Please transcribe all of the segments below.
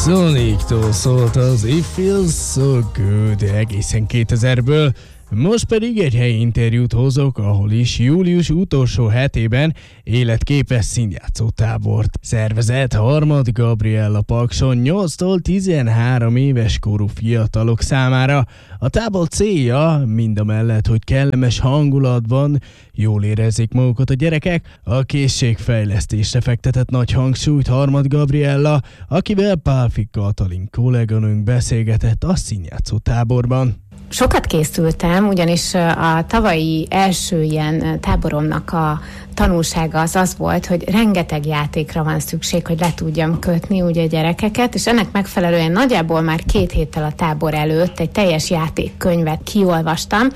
Sonic-tól szólt az It Feels So Good egészen 2000-ből, most pedig egy helyi interjút hozok, ahol is július utolsó hetében életképes színjátszó tábort szervezett Harmad Gabriella Pakson 8-tól 13 éves korú fiatalok számára. A tábor célja mindamellett, hogy kellemes hangulatban jól érezzék magukat a gyerekek, a készségfejlesztésre fektetett nagy hangsúlyt Harmad Gabriella, akivel Pálfi Katalin kolléganőnk beszélgetett a színjátszó táborban. Sokat készültem, ugyanis a tavalyi első ilyen táboromnak a tanulsága az volt, hogy rengeteg játékra van szükség, hogy le tudjam kötni ugye a gyerekeket, és ennek megfelelően nagyjából már 2 héttel a tábor előtt egy teljes játékkönyvet kiolvastam.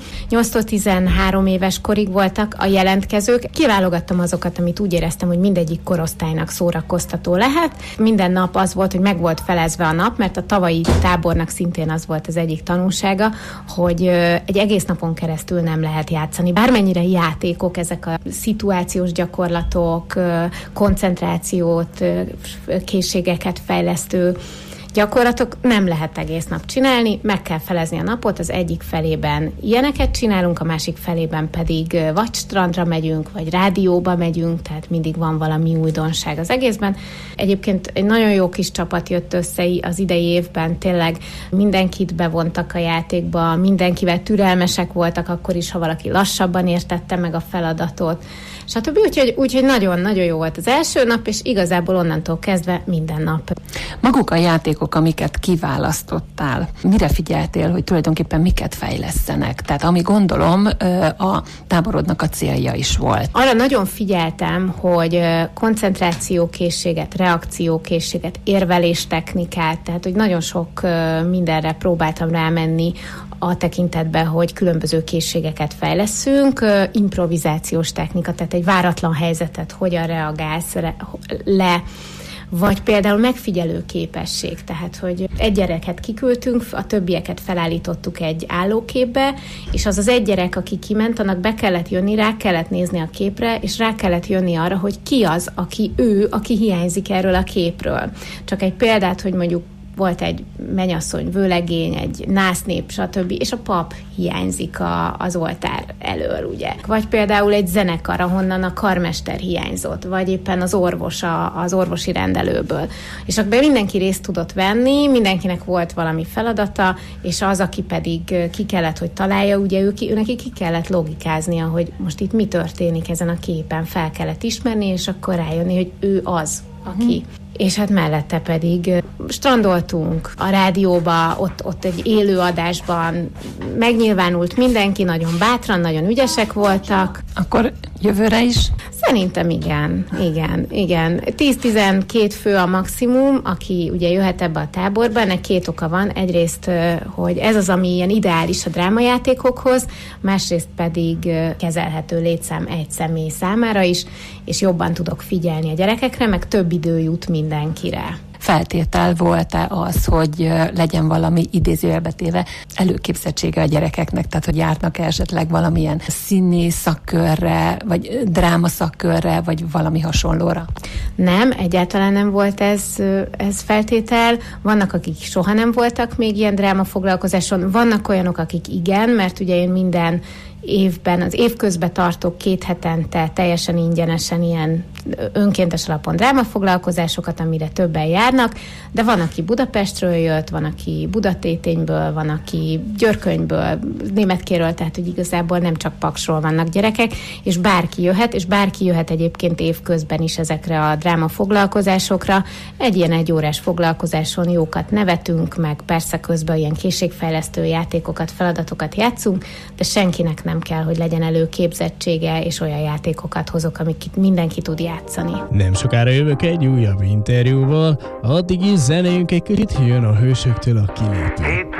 8-13 éves korig voltak a jelentkezők. Kiválogattam azokat, amit úgy éreztem, hogy mindegyik korosztálynak szórakoztató lehet. Minden nap az volt, hogy meg volt felezve a nap, mert a tavalyi tábornak szintén az volt az egyik tanulsága, hogy egy egész napon keresztül nem lehet játszani. Bármennyire játékok, ezek a szituációs gyakorlatok, koncentrációt, készségeket fejlesztő gyakorlatok nem lehet egész nap csinálni, meg kell felezni a napot, az egyik felében ilyeneket csinálunk, a másik felében pedig vagy strandra megyünk, vagy rádióba megyünk, tehát mindig van valami újdonság az egészben. Egyébként egy nagyon jó kis csapat jött össze az idei évben, tényleg mindenkit bevontak a játékba, mindenkivel türelmesek voltak, akkor is, ha valaki lassabban értette meg a feladatot, stb. Úgyhogy nagyon-nagyon jó volt az első nap, és igazából onnantól kezdve minden nap. Maguk a játékok, amiket kiválasztottál, mire figyeltél, hogy tulajdonképpen miket fejlesztenek? Tehát ami gondolom a táborodnak a célja is volt. Arra nagyon figyeltem, hogy koncentrációkészséget, reakciókészséget, érveléstechnikát, tehát hogy nagyon sok mindenre próbáltam rámenni a tekintetben, hogy különböző készségeket fejleszünk, improvizációs technika, tehát egy váratlan helyzetet hogyan reagálsz le, vagy például megfigyelő képesség, tehát hogy egy gyereket kiküldtünk, a többieket felállítottuk egy állóképbe, és az egy gyerek, aki kiment, annak be kellett jönni, rá kellett nézni a képre, és rá kellett jönni arra, hogy ki az, aki hiányzik erről a képről. Csak egy példát, hogy mondjuk volt egy mennyasszony, vőlegény, egy násznép, stb., és a pap hiányzik az oltár elől, ugye. Vagy például egy zenekar, ahonnan a karmester hiányzott, vagy éppen az orvos az orvosi rendelőből. És akkor mindenki részt tudott venni, mindenkinek volt valami feladata, és az, aki pedig ki kellett, hogy találja, ugye neki ki kellett logikáznia, hogy most itt mi történik ezen a képen, fel kellett ismerni, és akkor rájönni, hogy ő az, aki. És hát mellette pedig strandoltunk a rádióba, ott egy élő adásban megnyilvánult mindenki, nagyon bátran, nagyon ügyesek voltak. Akkor jövőre is? Szerintem igen. 10-12 fő a maximum, aki ugye jöhet ebbe a táborba. Ennek 2 oka van. Egyrészt, hogy ez az, ami ilyen ideális a drámajátékokhoz, másrészt pedig kezelhető létszám egy személy számára is, és jobban tudok figyelni a gyerekekre, meg több idő jut mindenkire. Feltétel volt-e az, hogy legyen valami idézőjelbe téve előképzettsége a gyerekeknek, tehát hogy járnak esetleg valamilyen színész szakkörre, vagy dráma szakkörre, vagy valami hasonlóra? Nem, egyáltalán nem volt ez feltétel. Vannak, akik soha nem voltak még ilyen drámafoglalkozáson, vannak olyanok, akik igen, mert ugye én minden évben, az év közben tartok 2 hetente teljesen ingyenesen ilyen önkéntes alapon drámafoglalkozásokat, amire többen járnak, de van, aki Budapestről jött, van, aki Budatétényből, van, aki Györkönyből, Németkéről, tehát hogy igazából nem csak Paksról vannak gyerekek, és bárki jöhet egyébként évközben is ezekre a drámafoglalkozásokra. Egy ilyen 1 órás foglalkozáson jókat nevetünk, meg persze közben ilyen készségfejlesztő játékokat, feladatokat játszunk, de senkinek nem kell, hogy legyen előképzettsége, és olyan játékokat hozok, amiket mindenki tud játszani. Nem sokára jövök egy újabb interjúval, addig is zenéljünk egy kicsit, jön a Hősöktől a kilépő.